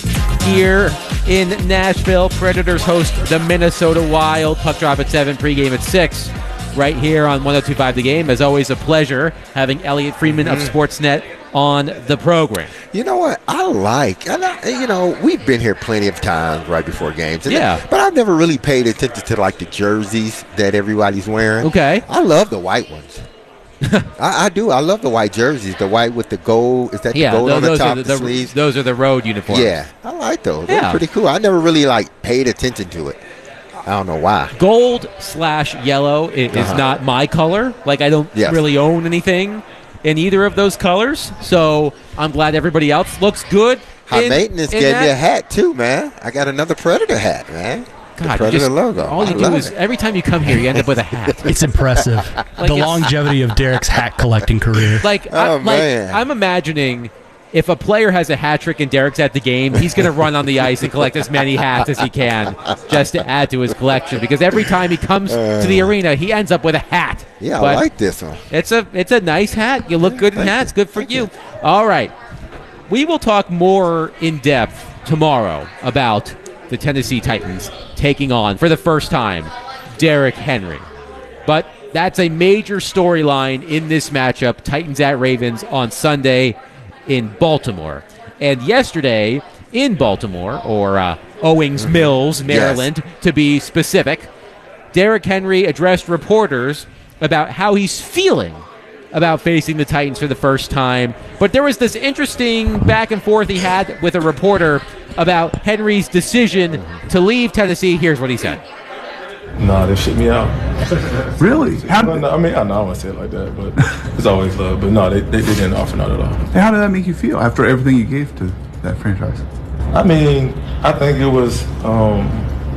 here in Nashville. Predators host the Minnesota Wild. Puck drop at seven, pregame at six. Right here on one oh two point five The Game. As always, a pleasure having Elliot Friedman of Sportsnet on the program. You know what? I like, and I, you know, we've been here plenty of times right before games. And yeah. That, but I've never really paid attention to, like, the jerseys that everybody's wearing. Okay. I love the white ones. I, I do. I love the white jerseys. The white with the gold. Is that the yeah, gold those, on the those top are of the, the, the sleeves? Those are the road uniforms. Yeah. I like those. Yeah. They're pretty cool. I never really, like, paid attention to it. I don't know why. Gold slash yellow is Uh-huh. not my color. Like, I don't Yes. really own anything in either of those colors. So I'm glad everybody else looks good. High in, Maintenance in gave that. me a hat, too, man. I got another Predator hat, man. The God, you Predator just, logo. all you I do love is it. every time you come here, you end up with a hat. It's impressive. Like the it's- longevity of Derek's hat collecting career. Like, Oh, I, like man. I'm imagining if a player has a hat trick and Derek's at the game, he's going to run on the ice and collect as many hats as he can just to add to his collection. Because every time he comes to the arena, he ends up with a hat. Yeah, But I like this one. It's a it's a nice hat. You look good in hats. Good for you. All right. We will talk more in depth tomorrow about the Tennessee Titans taking on, for the first time, Derrick Henry. But that's a major storyline in this matchup, Titans at Ravens on Sunday in Baltimore. And yesterday in Baltimore, or uh, Owings Mills, Maryland, yes. to be specific, Derrick Henry addressed reporters about how he's feeling about facing the Titans for the first time. But there was this interesting back and forth he had with a reporter about Henry's decision to leave Tennessee. Here's what he said. No, they shipped me out. Really? How no, no, I mean, I know I wouldn't say it like that, but it's always love. But no, they, they, they didn't offer not at all. And how did that make you feel after everything you gave to that franchise? I mean, I think it was, um,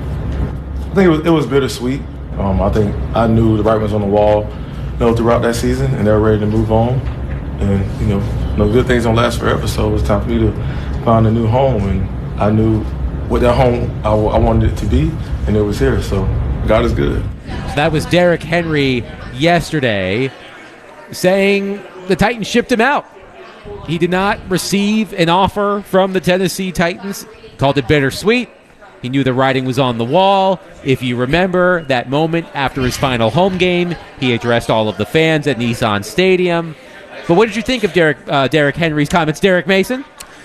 I think it was, it was bittersweet. Um, I think I knew the writing was on the wall, you know, throughout that season, and they were ready to move on. And you know, you know, good things don't last forever, so it was time for me to find a new home. And I knew what that home I, I wanted it to be, and it was here. So God is good. So that was Derrick Henry yesterday saying the Titans shipped him out. He did not receive an offer from the Tennessee Titans. Called it bittersweet. He knew the writing was on the wall. If you remember that moment after his final home game, he addressed all of the fans at Nissan Stadium. But what did you think of Derrick, uh, Derrick Henry's comments, Derek Mason?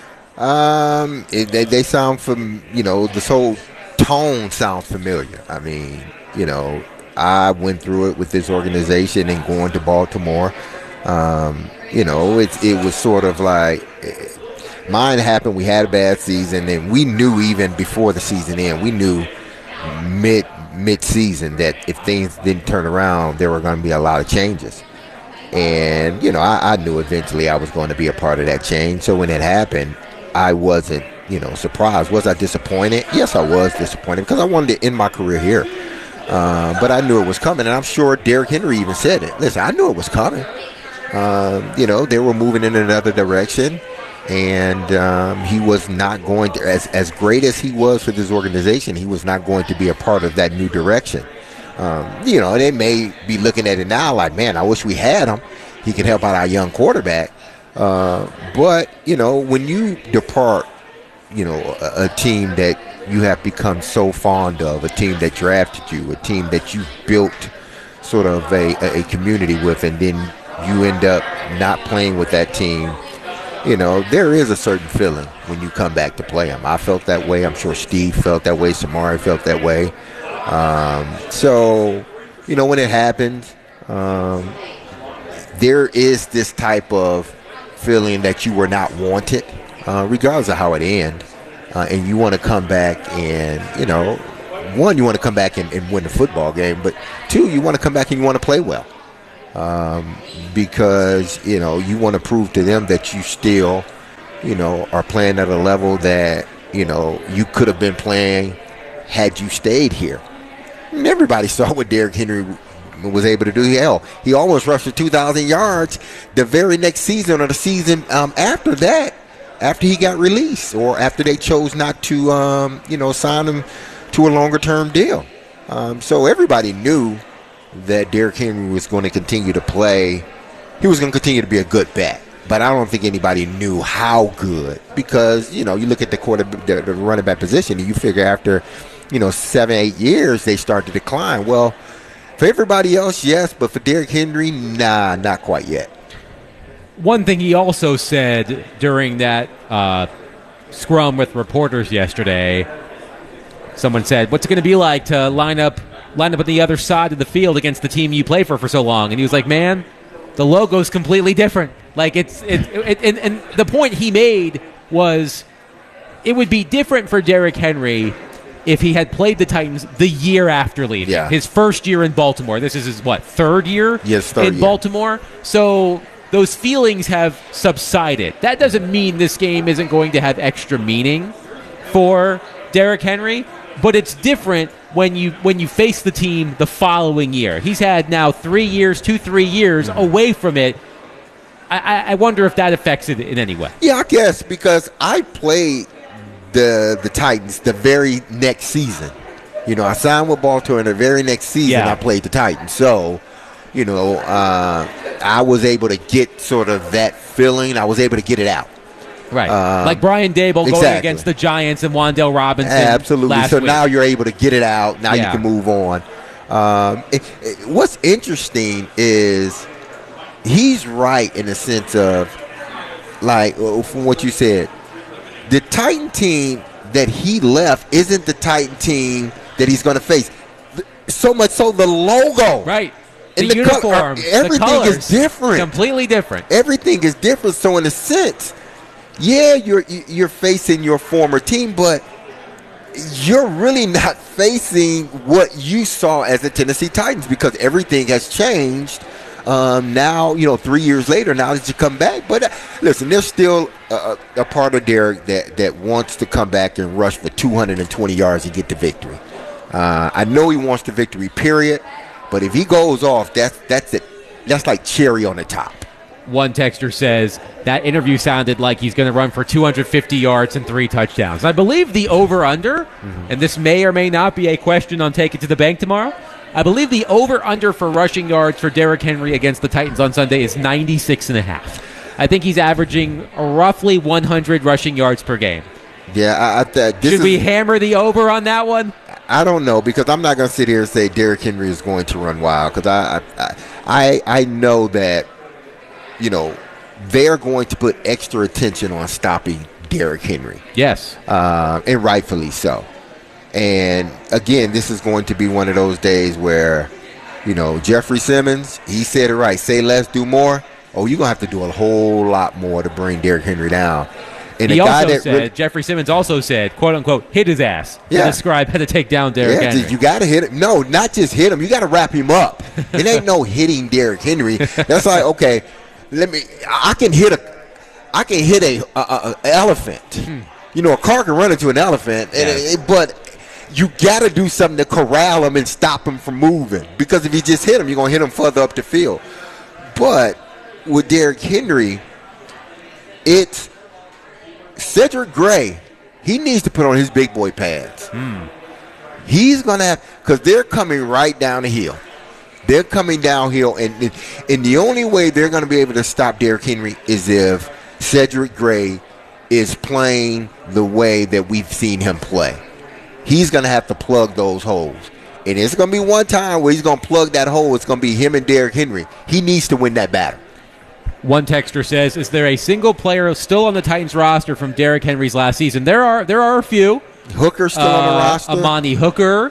Um, it, they, they sound from, you know, this whole tone sounds familiar. I mean, you know, I went through it with this organization and going to Baltimore. Um, you know, it, it was sort of like mine happened. We had a bad season, and we knew even before the season ended, we knew mid mid season that if things didn't turn around, there were going to be a lot of changes. And you know, I, I knew eventually I was going to be a part of that change. So when it happened, I wasn't, you know, surprised. Was I disappointed? Yes, I was disappointed because I wanted to end my career here. Uh, but I knew it was coming, and I'm sure Derrick Henry even said it. Listen, I knew it was coming. Um, you know, they were moving in another direction, and um, he was not going to, as, as great as he was for this organization, he was not going to be a part of that new direction. Um, you know, they may be looking at it now like, man, I wish we had him. He could help out our young quarterback. Uh, but, you know, when you depart, you know, a, a team that you have become so fond of, a team that drafted you, a team that you built sort of a, a community with, and then you end up not playing with that team, you know, there is a certain feeling when you come back to play them. I felt that way. I'm sure Steve felt that way. Samari felt that way. Um, so, you know, when it happens, um, there is this type of feeling that you were not wanted, uh, regardless of how it ends. Uh, and you want to come back and, you know, one, you want to come back and, and win the football game. But two, you want to come back and you want to play well. Um, because, you know, you want to prove to them that you still, you know, are playing at a level that, you know, you could have been playing had you stayed here. And everybody saw what Derrick Henry was able to do. Hell, he almost rushed for two thousand yards the very next season or the season um, after that, after he got released or after they chose not to, um, you know, sign him to a longer-term deal. Um, so everybody knew that Derrick Henry was going to continue to play. He was going to continue to be a good back. But I don't think anybody knew how good because, you know, you look at the quarter, the, the running back position, and you figure after, you know, seven, eight years, they start to decline. Well, for everybody else, yes, but for Derrick Henry, nah, not quite yet. One thing he also said during that uh, scrum with reporters yesterday, someone said, what's it going to be like to line up, line up on the other side of the field against the team you play for for so long? And he was like, man, the logo's completely different. Like it's it, it, and, and the point he made was it would be different for Derrick Henry if he had played the Titans the year after leaving. Yeah. His first year in Baltimore. This is his, what, third year yes, third in year. Baltimore? So those feelings have subsided. That doesn't mean this game isn't going to have extra meaning for Derrick Henry, but it's different when you when you face the team the following year. He's had now three years, two, three years mm-hmm. away from it. I, I wonder if that affects it in any way. Yeah, I guess because I played the the Titans the very next season. You know, I signed with Baltimore, and the very next season yeah. I played the Titans. So, you know, uh, I was able to get sort of that feeling. I was able to get it out. Right. Um, like Brian Dable exactly. going against the Giants and Wan'Dale Robinson. Absolutely. Last so week. now you're able to get it out. Now yeah. you can move on. Um, it, it, what's interesting is he's right in the sense of, like, from what you said, the Titan team that he left isn't the Titan team that he's going to face. So much so the logo. Right. And the, the uniform. Color, everything the colors, is different. Completely different. Everything is different. So in a sense, yeah, you're you're facing your former team, but you're really not facing what you saw as the Tennessee Titans because everything has changed. Um, now, you know, three years later, now that you come back. But uh, listen, there's still a, a part of Derrick that, that wants to come back and rush for two hundred twenty yards and get the victory. Uh, I know he wants the victory, period. But if he goes off, that's that's it. That's like cherry on the top. One texter says that interview sounded like he's going to run for two hundred fifty yards and three touchdowns. I believe the over-under, mm-hmm. and this may or may not be a question on Take It to the Bank tomorrow, I believe the over-under for rushing yards for Derrick Henry against the Titans on Sunday is ninety-six and a half. I think he's averaging roughly one hundred rushing yards per game. Yeah, I, I th- this Should is, we hammer the over on that one? I don't know because I'm not going to sit here and say Derrick Henry is going to run wild because I, I I I know that, you know, they're going to put extra attention on stopping Derrick Henry. Yes. Uh, and rightfully so. And, again, this is going to be one of those days where, you know, Jeffrey Simmons, he said it right. Say less, do more. Oh, you're going to have to do a whole lot more to bring Derrick Henry down. And he the guy also that said, really, Jeffrey Simmons also said, quote, unquote, hit his ass yeah. to describe how to take down Derrick yeah, Henry. You got to hit him. No, not just hit him. You got to wrap him up. It ain't no hitting Derrick Henry. That's like, okay, let me – I can hit a – I can hit a, a, a, a elephant. Hmm. You know, a car can run into an elephant, and yes. it, but you got to do something to corral him and stop him from moving because if you just hit him, you're going to hit him further up the field. But with Derrick Henry, it's – Cedric Gray, he needs to put on his big boy pads. Mm. He's going to have – because they're coming right down the hill. They're coming downhill, and, and the only way they're going to be able to stop Derrick Henry is if Cedric Gray is playing the way that we've seen him play. He's going to have to plug those holes. And it's going to be one time where he's going to plug that hole. It's going to be him and Derrick Henry. He needs to win that battle. One texter says, is there a single player still on the Titans roster from Derrick Henry's last season? There are there are a few. Hooker still uh, on the roster? Amani Hooker.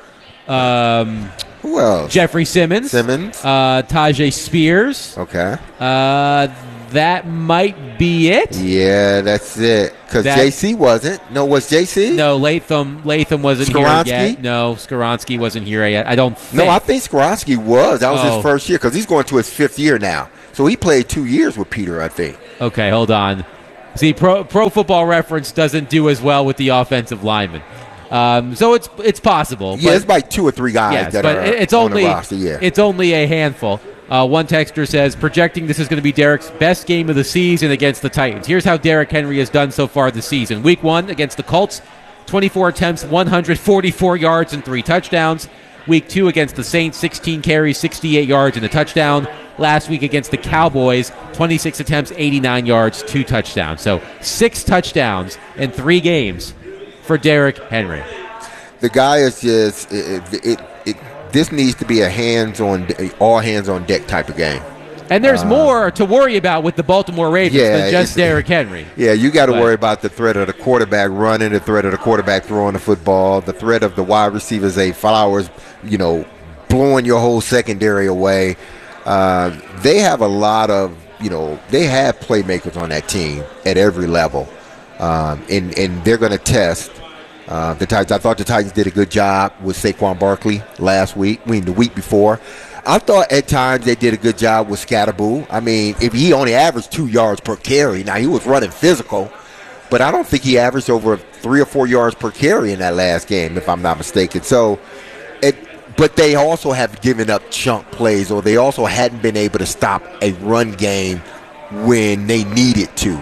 Um, Who else? Jeffrey Simmons. Simmons. Uh, Tajay Spears. Okay. Uh, that might be it. Yeah, that's it. Because That- J C wasn't. No, was J C? No, Latham. Latham wasn't Skoronski? here yet. No, Skoronski wasn't here yet. I don't think. No, I think Skoronski was. That was Oh. his first year because he's going to his fifth year now. So he played two years with Peter, I think. Okay, hold on. See, Pro, Pro Football Reference doesn't do as well with the offensive linemen. Um, so it's it's possible. Yeah, but- it's like two or three guys Yes, that but are it's on only the roster. Yeah. it's only a handful. Uh, one texter says, projecting this is going to be Derek's best game of the season against the Titans. Here's how Derek Henry has done so far this season. Week one against the Colts, twenty-four attempts, one hundred forty-four yards and three touchdowns. Week two against the Saints, sixteen carries, sixty-eight yards and a touchdown. Last week against the Cowboys, twenty-six attempts, eighty-nine yards, two touchdowns. So six touchdowns in three games for Derek Henry. The guy is just it, it, it, it this needs to be a hands-on, all hands-on-deck type of game. And there's Uh, more to worry about with the Baltimore Ravens Yeah, than just it's- Derrick Henry. Yeah, you got to But- worry about the threat of the quarterback running, the threat of the quarterback throwing the football, the threat of the wide receivers, Zay Flowers, you know, blowing your whole secondary away. Uh, they have a lot of, you know, they have playmakers on that team at every level, um, and and they're going to test. Uh, the Titans. I thought the Titans did a good job with Saquon Barkley last week. I mean, the week before. I thought at times they did a good job with Scatterboo. I mean, if he only averaged two yards per carry, now he was running physical, but I don't think he averaged over three or four yards per carry in that last game, if I'm not mistaken. So, it. But they also have given up chunk plays, or they also hadn't been able to stop a run game when they needed to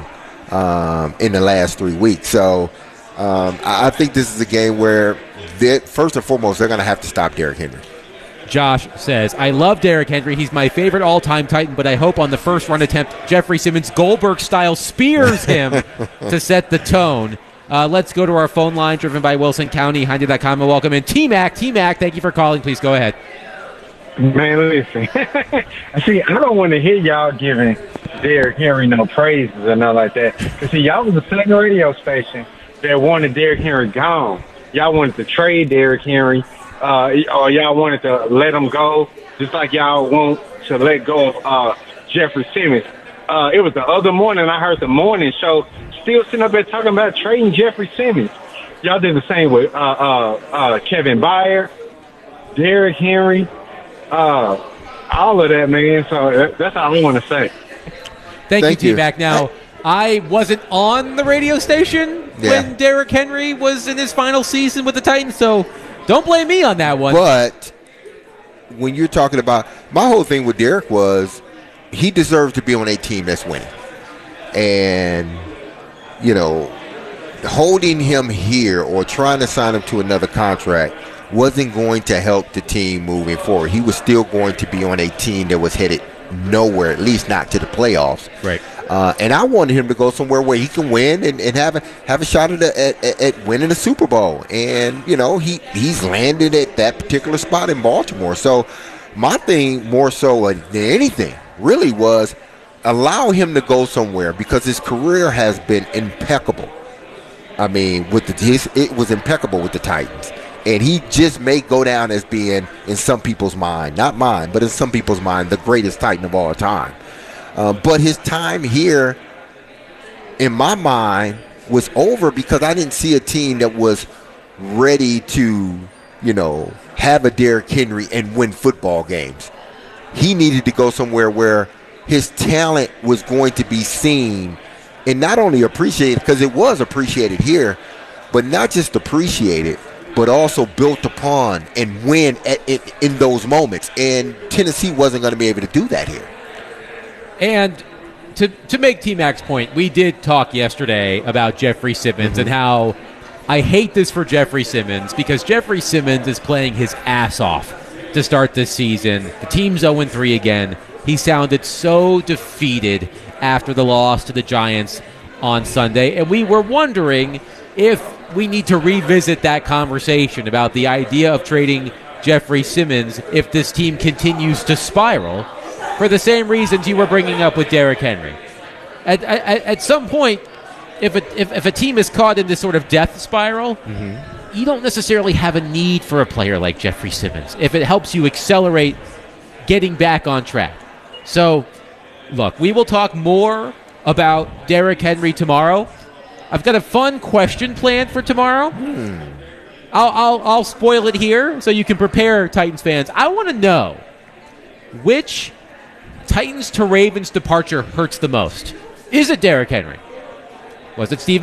um, in the last three weeks. So. Um, I I think this is a game where, they- first and foremost, they're going to have to stop Derrick Henry. Josh says, I love Derrick Henry. He's my favorite all-time Titan, but I hope on the first run attempt, Jeffrey Simmons Goldberg-style spears him to set the tone. Uh, let's go to our phone line, driven by Wilson County, Hyundai dot com, and welcome in T-Mac. T-Mac, thank you for calling. Please go ahead. Man, listen. See, I don't want to hear y'all giving Derrick Henry no praises or nothing like that. Because, see, y'all was the second radio station that wanted Derrick Henry gone. Y'all wanted to trade Derrick Henry, uh, or y'all wanted to let him go, just like y'all want to let go of uh, Jeffrey Simmons. Uh, it was the other morning I heard the morning show still sitting up there talking about trading Jeffrey Simmons. Y'all did the same with uh, uh, uh, Kevin Byard, Derrick Henry, uh, all of that, man. So that's all I want to say. Thank, Thank you, you. T-Mac. Now, I wasn't on the radio station Yeah. when Derrick Henry was in his final season with the Titans, so don't blame me on that one. But when you're talking about, my whole thing with Derrick was he deserves to be on a team that's winning. And, you know, holding him here or trying to sign him to another contract wasn't going to help the team moving forward. He was still going to be on a team that was headed nowhere, at least not to the playoffs. Right. Uh, and I wanted him to go somewhere where he can win and, and have a have a shot at, a, at at winning a Super Bowl. And you know he he's landed at that particular spot in Baltimore. So my thing more so than anything really was allow him to go somewhere because his career has been impeccable. I mean, with the his, it was impeccable with the Titans. And he just may go down as being, in some people's mind, not mine, but in some people's mind, the greatest Titan of all time. Uh, but his time here, in my mind, was over because I didn't see a team that was ready to, you know, have a Derrick Henry and win football games. He needed to go somewhere where his talent was going to be seen and not only appreciated, because it was appreciated here, but not just appreciated, but also built upon and win at, in, in those moments. And Tennessee wasn't going to be able to do that here. And to to make T-Mac's point, we did talk yesterday about Jeffrey Simmons mm-hmm. and how I hate this for Jeffrey Simmons because Jeffrey Simmons is playing his ass off to start this season. The team's oh and three again. He sounded so defeated after the loss to the Giants on Sunday, and we were wondering if we need to revisit that conversation about the idea of trading Jeffrey Simmons if this team continues to spiral for the same reasons you were bringing up with Derrick Henry. At, at, at some point, if a, if, if a team is caught in this sort of death spiral, mm-hmm. you don't necessarily have a need for a player like Jeffrey Simmons if it helps you accelerate getting back on track. So, look, we will talk more about Derrick Henry tomorrow. I've got a fun question planned for tomorrow. Hmm. I'll, I'll, I'll spoil it here so you can prepare, Titans fans. I want to know which Titans to Ravens departure hurts the most. Is it Derrick Henry? Was it Steve